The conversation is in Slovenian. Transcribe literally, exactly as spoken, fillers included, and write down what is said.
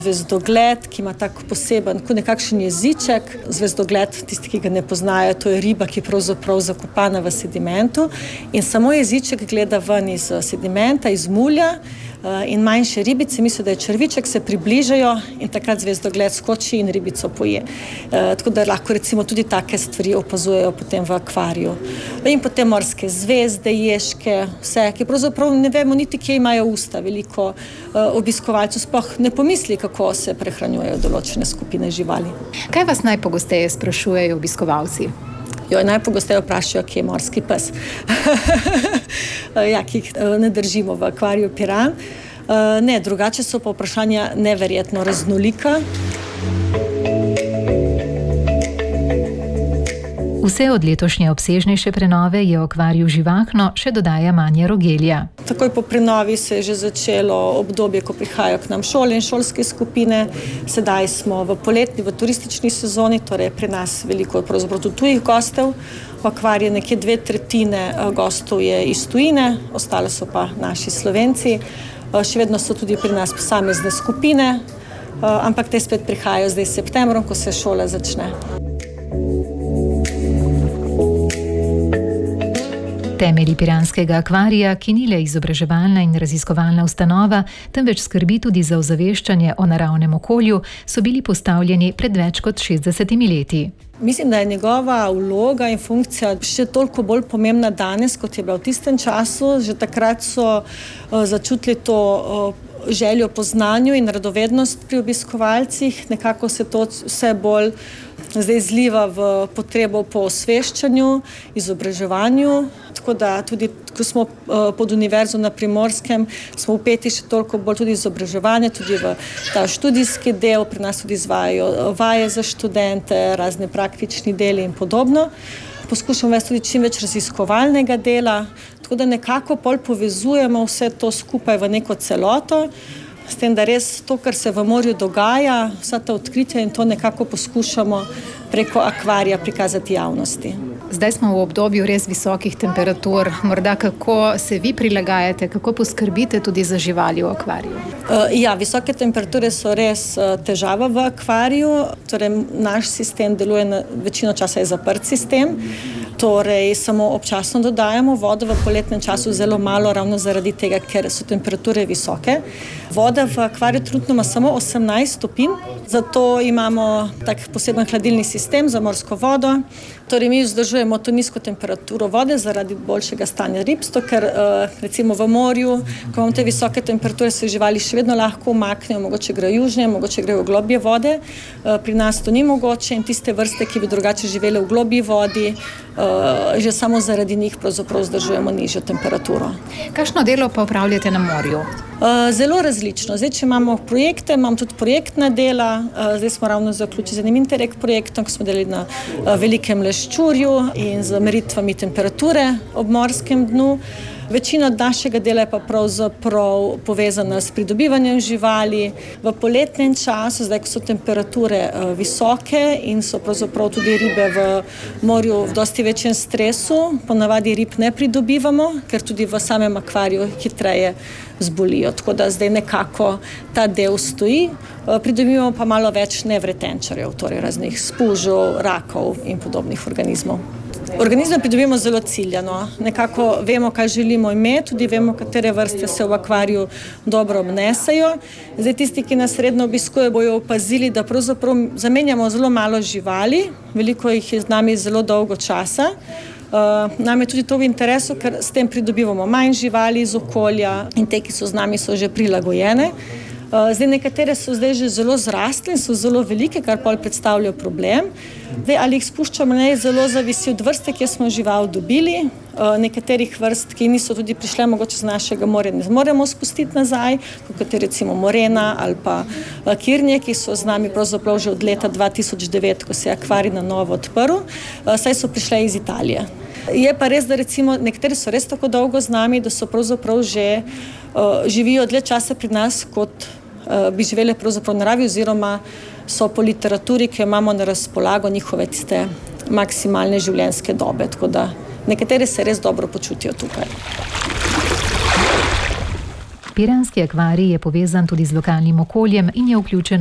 Zvezdogled, ki ima tak poseben, kot nekakšen jeziček. Zvezdogled, tisti, ki ga ne poznajo, to je riba, ki je pravzaprav zakopana v sedimentu in samo jeziček gleda ven iz sedimenta, iz mulja in manjše ribice, mislijo, da je črviček, se približajo in takrat zvezdogled skoči in ribico poje. Tako da lahko recimo tudi take stvari opazujejo potem v akvariju. In potem morske zvezde, ježke, vse, ki pravzaprav ne vemo niti, kje imajo usta. Veliko obiskovalcev sploh ne pomisli, kako se prehranjujejo določene skupine živali. Kaj vas najpogosteje sprašujejo obiskovalci? Jo, najpogosteje vprašajo, kje je morski pes. Ja, ki jih ne držimo v akvariju Piran. Ne, drugače so pa vprašanja neverjetno raznolika. Vse od letošnje obsežnejše prenove je v akvariju živahno, še dodaja Manja Rogelja. Takoj po prenovi se je že začelo obdobje, ko prihajajo k nam šole in šolske skupine. Sedaj smo v poletni, v turistični sezoni, torej pri nas veliko pravzaprav tudi tujih gostov. V akvariju nekje dve tretjine gostov je iz tujine, ostale so pa naši Slovenci. Še vedno so tudi pri nas posamezne skupine, ampak te spet prihajajo zdaj s septembrom, ko se šola začne. Temelji piranskega akvarija, ki ni le izobraževalna in raziskovalna ustanova, temveč skrbi tudi za ozaveščanje o naravnem okolju, so bili postavljeni pred več kot šestdesetimi leti. Mislim, da je njegova vloga in funkcija še toliko bolj pomembna danes, kot je bila v tistem času. Že takrat so začutili to željo po znanju in radovednost pri obiskovalcih. Nekako se to vse bolj zdaj zliva v potrebo po osveščanju, izobraževanju. Tako da tudi, ko smo pod univerzo na Primorskem, smo vpeti še toliko bolj tudi izobraževanje, tudi v ta študijski del. Pri nas tudi izvajajo vaje za študente, razne praktični deli in podobno. Poskušamo vesti tudi čim več raziskovalnega dela, tako da nekako pol povezujemo vse to skupaj v neko celoto, s tem, da res to, kar se v morju dogaja, vsa ta odkritja in to nekako poskušamo preko akvarija prikazati javnosti. Zdaj smo v obdobju res visokih temperatur. Morda kako se vi prilagajate, kako poskrbite tudi za živali v akvariju? Ja, visoke temperature so res težava v akvariju. Torej, naš sistem deluje na večino časa je zaprt sistem. Torej, samo občasno dodajamo vodo, v poletnem času zelo malo, ravno zaradi tega, ker so temperature visoke. Voda v akvariju trenutno ima samo osemnajst stopinj, zato imamo tak poseben hladilni sistem za morsko vodo. Torej, mi vzdržujemo to nizko temperaturo vode zaradi boljšega stanja rib, zato ker recimo v morju, ko imamo te visoke temperature, se živali še vedno lahko umaknejo, mogoče grejo južnje, mogoče grejo v globje vode. Pri nas to ni mogoče in tiste vrste, ki bi drugače živele v globji vodi, že samo zaradi njih pravzaprav vzdržujemo nižjo temperaturo. Kakšno delo pa opravljate na morju? Zelo različno. Zdaj, če imamo projekte, imam tudi projektna dela. Zdaj smo ravno zaključili z enim Interreg projektom, ko smo delali na Velikem Leščurju in z meritvami temperature ob morskem dnu. Večina našega dela je pa pravzaprav povezana s pridobivanjem živali. V poletnem času, zdaj, ko so temperature visoke in so pravzaprav tudi ribe v morju v dosti večjem stresu, ponavadi rib ne pridobivamo, ker tudi v samem akvariju hitreje zbolijo. Tako da zdaj nekako ta del stoji. Pridobivamo pa malo več nevretenčarjev, torej raznih spužev, rakov in podobnih organizmov. Organizme pridobimo zelo ciljano. Nekako vemo, kaj želimo imeti, tudi vemo, katere vrste se v akvariju dobro obnesejo. Zdaj, tisti, ki nas redno obiskujejo, bojo opazili, da pravzaprav zamenjamo zelo malo živali. Veliko jih je z nami zelo dolgo časa. Uh, nam je tudi to v interesu, ker s tem pridobivamo manj živali iz okolja in te, ki so z nami, so že prilagojene. Uh, zdaj, nekatere so zdaj že zelo zrastle in so zelo velike, kar pol predstavljajo problem. Zdaj, ali jih spuščamo, ne, zelo zavisi od vrste, kjer smo žival dobili. Uh, nekaterih vrst, ki niso tudi prišle mogoče z našega morja, ne zmoremo spustiti nazaj, kot je recimo morena ali pa uh, kirnje, ki so z nami pravzaprav že od leta dva tisoč devet, ko se je akvarij na novo odprl, uh, saj so prišle iz Italije. Je pa res, da recimo nekateri so res tako dolgo z nami, da so pravzaprav že uh, živijo dlje časa pri nas, kot uh, bi živele pravzaprav v naravi, oziroma so po literaturi, ki jo imamo na razpolago, njihove tiste maksimalne življenjske dobe, tako da nekateri se res dobro počutijo tukaj. Piranski akvarij je povezan tudi z lokalnim okoljem in je vključen